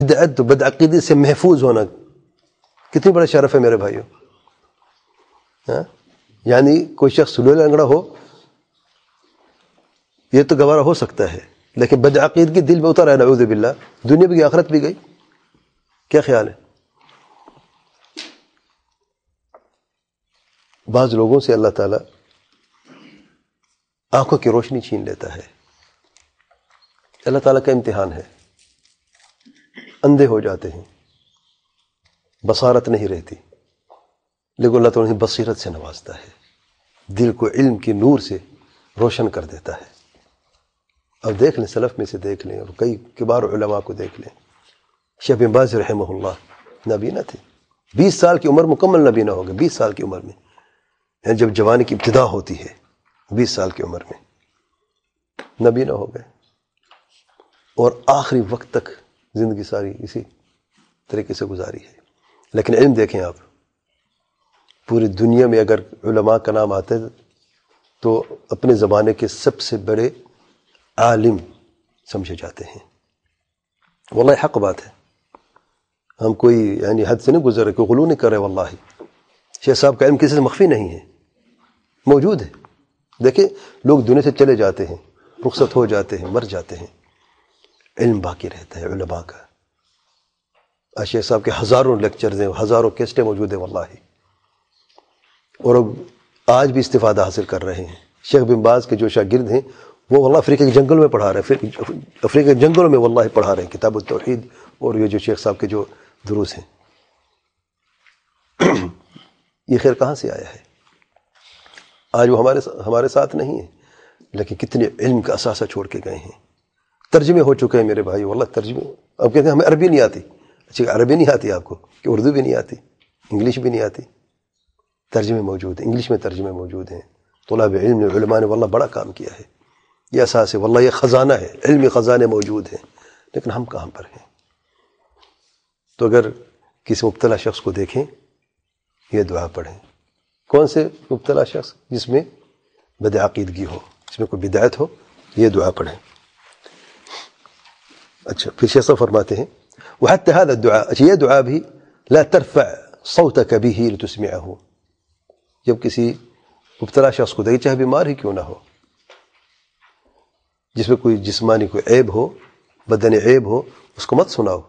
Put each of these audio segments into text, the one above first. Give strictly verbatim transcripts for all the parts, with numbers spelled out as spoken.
بدعت بدعقیدی سے محفوظ ہونا کتنی بڑا شرف ہے میرے بھائیوں. ہاں یعنی کوئی شخص لولا لنگڑا ہو یہ تو گوارا ہو سکتا ہے، لیکن بدعقیدگی دل میں اتر ہے نعوذ باللہ، دنیا بھی گئی آخرت بھی گئی. کیا خیال ہے؟ بعض لوگوں سے اللہ تعالیٰ آنکھوں کی روشنی چھین لیتا ہے. اللہ تعالیٰ کا امتحان ہے. اندھے ہو جاتے ہیں، بصارت نہیں رہتی، لیکن اللہ تعالیٰ انہیں بصیرت سے نوازتا ہے، دل کو علم کی نور سے روشن کر دیتا ہے. اب دیکھ لیں، سلف میں سے دیکھ لیں اور کئی کبار علماء کو دیکھ لیں. شیخ بن باز رحمہ اللہ نابینا تھے، بیس سال کی عمر مکمل نابینا ہو گئے. بیس سال کی عمر میں، یعنی جب جوانی کی ابتدا ہوتی ہے بیس سال کی عمر میں نابینا ہو گئے، اور آخری وقت تک زندگی ساری اسی طریقے سے گزاری ہے. لیکن علم دیکھیں آپ، پوری دنیا میں اگر علماء کا نام آتا ہے تو اپنے زمانے کے سب سے بڑے عالم سمجھے جاتے ہیں. واللہ حق بات ہے، ہم کوئی یعنی حد سے نہیں گزر رہے، کوئی غلو نہیں کر رہے. واللہ شیخ صاحب کا علم کسی سے مخفی نہیں ہے، موجود ہے. دیکھیں لوگ دنیا سے چلے جاتے ہیں، رخصت ہو جاتے ہیں، مر جاتے ہیں، علم باقی رہتا ہے علماء کا. شیخ صاحب کے ہزاروں لیکچرز ہیں، ہزاروں کیسٹیں موجود ہیں واللہ، اور آج بھی استفادہ حاصل کر رہے ہیں. شیخ بن باز کے جو شاگرد ہیں وہ واللہ افریقہ کے جنگل میں پڑھا رہے ہیں، افریقہ کے جنگلوں میں واللہ پڑھا رہے ہیں کتاب التوحید اور یہ جو شیخ صاحب کے جو دروس ہیں. یہ خیر کہاں سے آیا ہے؟ آج وہ ہمارے ہمارے ساتھ نہیں ہے، لیکن کتنے علم کا اثاثہ چھوڑ کے گئے ہیں. ترجمے ہو چکے ہیں میرے بھائی، واللہ ترجمے. اب کہتے ہیں ہمیں عربی نہیں آتی. اچھا عربی نہیں آتی آپ کو، کہ اردو بھی نہیں آتی، انگلش بھی نہیں آتی؟ ترجمے موجود ہیں، انگلش میں ترجمے موجود ہیں. طلاب علم نے، علماء نے واللہ بڑا کام کیا ہے. یہ اساس ہے، واللہ یہ خزانہ ہے، علمی خزانے موجود ہیں، لیکن ہم کہاں پر ہیں؟ تو اگر کسی مبتلا شخص کو دیکھیں یہ دعا پڑھیں. کون سے مبتلا شخص؟ جس میں بدعقیدگی ہو، جس میں کوئی بدعت ہو، یہ دعا پڑھیں. اچھا پھر شیخ صاحب فرماتے ہیں وحتى هذا الدعاء، اچھا یہ دعا بھی لا ترفع صوتك به لتسمعه. جب کسی مبتلا شخص کو دیکھیں، چاہے بیمار ہی کیوں نہ ہو، جس میں کوئی جسمانی کوئی عیب ہو، بدن عیب ہو، اس کو مت سناؤ.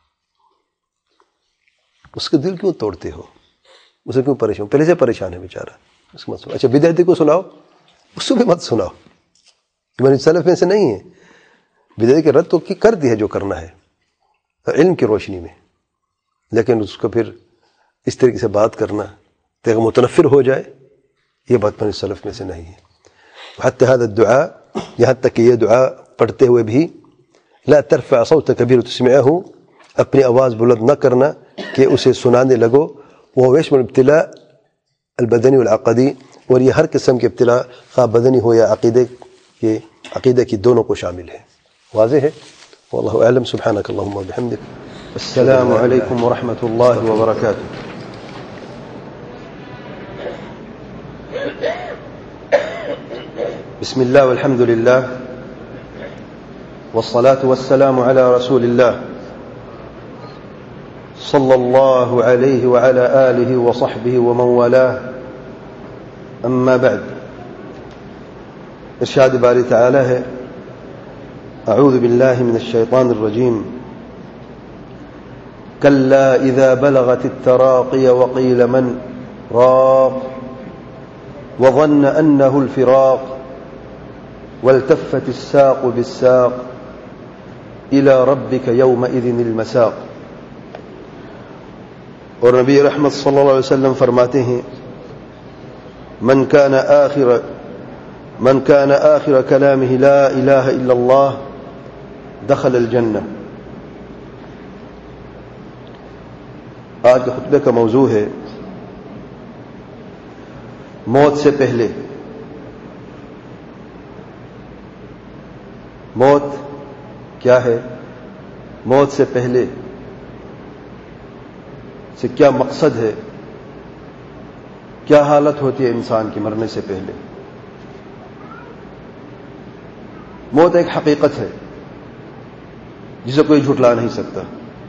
اس کے دل کیوں توڑتے ہو؟ اسے کیوں پریشان؟ پہلے سے پریشان ہے بیچارہ، اس کو مت سناؤ. اچھا بدعتی کو سناؤ، اس کو بھی مت سناؤ. میں سلف میں سے نہیں ہے، بدعت کے رد تو کی کر دی ہے جو کرنا ہے علم کی روشنی میں، لیکن اس کو پھر اس طریقے سے بات کرنا تاکہ متنفر ہو جائے، یہ بات میں سلف میں سے نہیں ہے. حتی هذا الدعاء، یہاں تک کہ یہ دعا پڑھتے ہوئے بھی لا ترفع صوتك به لتسمعه، اپنی آواز بلند نہ کرنا کہ اسے سنانے لگو. وہ يشمل ابتلاء البدنی والعقدی، اور یہ ہر قسم کے ابتلاء خواہ بدنی ہو یا عقیدے کے عقیدے کی دونوں کو شامل ہے. واضح ہے؟ واللہ اعلم. سبحانک اللہم وبحمدک، السلام علیکم ورحمۃ اللہ وبرکاتہ. بسم اللہ والحمد للہ والصلاة والسلام علی رسول اللہ صلی اللہ علیہ وعلی آلہ وصحبہ ومن والاہ. اما بعد، ارشاد باری تعالی ہے اعوذ باللہ من الشیطان الرجیم کلا اذا بلغت التراقی وقیل من راق وظن انه الفراق والتفت الساق بالساق الى ربك يومئذ المساق. اور نبی رحمت صلی اللہ علیہ وسلم فرماتے ہیں من كان آخر من كان آخر كلامه لا إله إلا الله دخل الجنة. آج کے خطبے کا موضوع ہے موت سے پہلے. موت کیا ہے؟ موت سے پہلے سے کیا مقصد ہے؟ کیا حالت ہوتی ہے انسان کی مرنے سے پہلے؟ موت ایک حقیقت ہے جسے کوئی جھٹلا نہیں سکتا.